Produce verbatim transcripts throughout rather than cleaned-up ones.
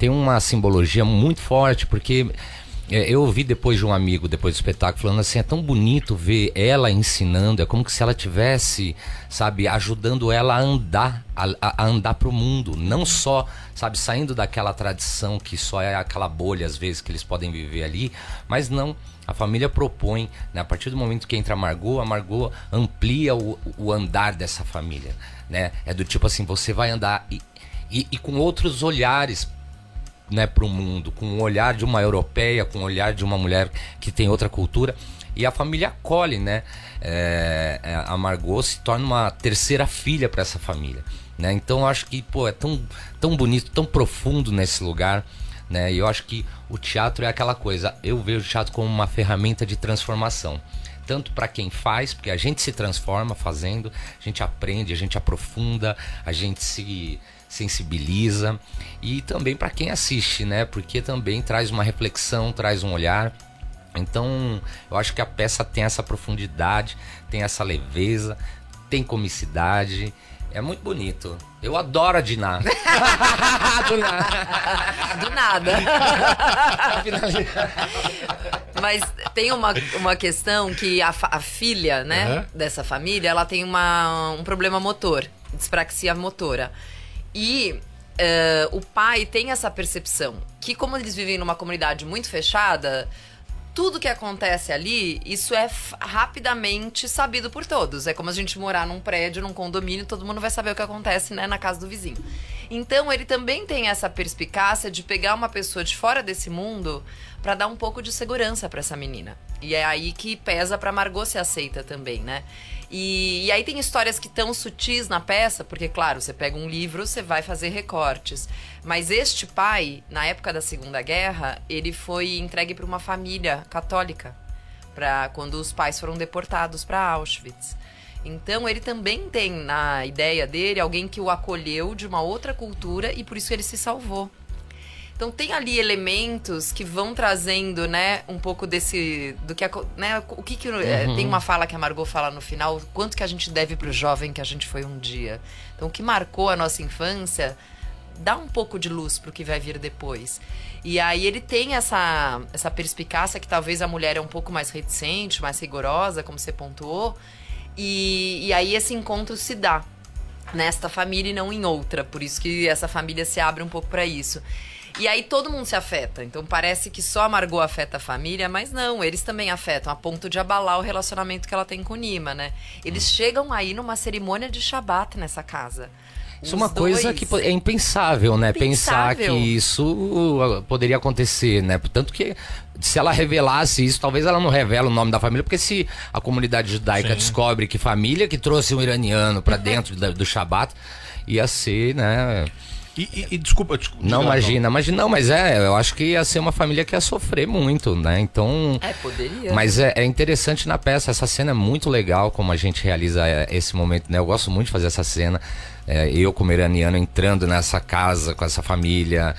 tem uma simbologia muito forte, porque é, eu ouvi depois de um amigo, depois do espetáculo, falando assim, é tão bonito ver ela ensinando, é como se ela tivesse, sabe, ajudando ela a andar, a, a andar pro mundo, não só, sabe, saindo daquela tradição que só é aquela bolha, às vezes, que eles podem viver ali, mas não, a família propõe, né, a partir do momento que entra a Margot, a Margot amplia o, o andar dessa família, né, é do tipo assim, você vai andar e, e, e com outros olhares, né, para o mundo, com o olhar de uma europeia, com o olhar de uma mulher que tem outra cultura, e a família acolhe, né? É, a Margot se torna uma terceira filha para essa família, né? Então eu acho que, pô, é tão, tão bonito, tão profundo nesse lugar, né? E eu acho que o teatro é aquela coisa, eu vejo o teatro como uma ferramenta de transformação, tanto para quem faz, porque a gente se transforma fazendo, a gente aprende, a gente aprofunda, a gente se sensibiliza, e também para quem assiste, né? Porque também traz uma reflexão, traz um olhar. Então, eu acho que a peça tem essa profundidade, tem essa leveza, tem comicidade. É muito bonito. Eu adoro a Diná. Do nada. Do nada. Mas tem uma, uma questão que a, a filha, né, uhum. dessa família, ela tem uma, um problema motor, dispraxia motora. E uh, o pai tem essa percepção que, como eles vivem numa comunidade muito fechada, tudo que acontece ali, isso é f- rapidamente sabido por todos. É como a gente morar num prédio, num condomínio, todo mundo vai saber o que acontece, né, na casa do vizinho. Então, ele também tem essa perspicácia de pegar uma pessoa de fora desse mundo pra dar um pouco de segurança pra essa menina. E é aí que pesa pra Margot ser aceita também, né? E, e aí tem histórias que estão sutis na peça, porque, claro, você pega um livro, você vai fazer recortes. Mas este pai, na época da Segunda Guerra, ele foi entregue para uma família católica, pra, quando os pais foram deportados para Auschwitz. Então, ele também tem na ideia dele alguém que o acolheu de uma outra cultura e por isso ele se salvou. Então tem ali elementos que vão trazendo, né, um pouco desse, do que, né, o que que, uhum. é, tem uma fala que a Margot fala no final, quanto que a gente deve pro jovem que a gente foi um dia. Então o que marcou a nossa infância dá um pouco de luz pro que vai vir depois. E aí ele tem essa, essa perspicácia que talvez a mulher é um pouco mais reticente, mais rigorosa, como você pontuou, e, e aí esse encontro se dá nesta família e não em outra, por isso que essa família se abre um pouco para isso. E aí todo mundo se afeta. Então parece que só a Margot afeta a família, mas não, eles também afetam, a ponto de abalar o relacionamento que ela tem com o Nima, né? Eles hum. chegam aí numa cerimônia de Shabat nessa casa. Isso é uma coisa que é impensável, né? Impensável. Pensar que isso poderia acontecer, né? Tanto que se ela revelasse isso, talvez ela não revela o nome da família, porque se a comunidade judaica Sim. descobre que família que trouxe um iraniano pra dentro do Shabat, ia ser, né... E, e, e desculpa, desculpa. Não, imagina, imagina, não, mas é, eu acho que ia ser uma família que ia sofrer muito, né? Então. É, poderia. Mas é, é interessante na peça, essa cena é muito legal, como a gente realiza esse momento, né? Eu gosto muito de fazer essa cena. É, eu, como iraniano, entrando nessa casa com essa família.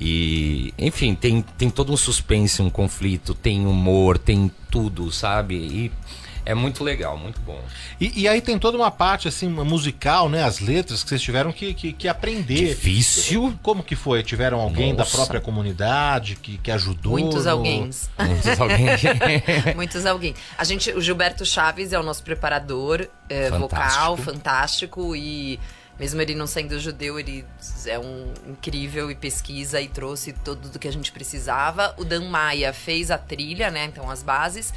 E, enfim, tem, tem todo um suspense, um conflito, tem humor, tem tudo, sabe? E. É muito legal, muito bom. E, e aí tem toda uma parte assim, musical, né? As letras que vocês tiveram que, que, que aprender. Difícil. Como que foi? Tiveram alguém Nossa. da própria comunidade que, que ajudou? Muitos no... alguém. Muitos alguém. Muitos alguém. A gente, o Gilberto Chaves é o nosso preparador é, fantástico. vocal, fantástico. E mesmo ele não sendo judeu, ele é um incrível e pesquisa e trouxe tudo do que a gente precisava. O Dan Maia fez a trilha, né? Então as bases.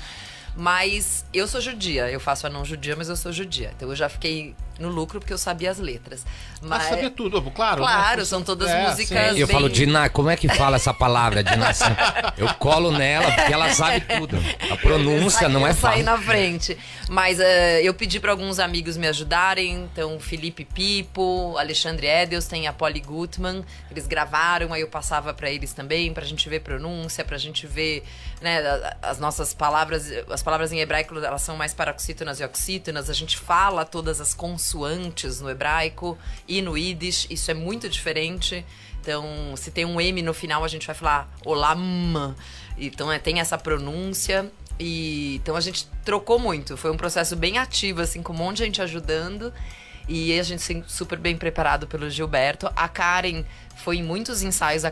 Mas eu sou judia, eu faço a não judia, mas eu sou judia. Então eu já fiquei no lucro porque eu sabia as letras. Mas ah, sabia tudo, claro. Claro, né? são todas é, músicas sim. Eu bem... falo, Diná, como é que fala essa palavra, Diná? Eu colo nela, porque ela sabe tudo. A pronúncia não é fácil. Eu saí fácil. na frente. Mas uh, eu pedi para alguns amigos me ajudarem. Então, Felipe Pipo, Alexandre Edels, tem a Polly Gutmann. Eles gravaram, aí eu passava para eles também, pra gente ver pronúncia, pra gente ver, né, as nossas palavras. As palavras em hebraico, elas são mais paroxítonas e oxítonas. A gente fala todas as consoantes no hebraico e no Yiddish. Isso é muito diferente. Então, se tem um M no final, a gente vai falar olam. Então, é, tem essa pronúncia. E, então, a gente trocou muito. Foi um processo bem ativo, assim, com um monte de gente ajudando. E a gente super bem preparado pelo Gilberto. A Karen foi em muitos ensaios. A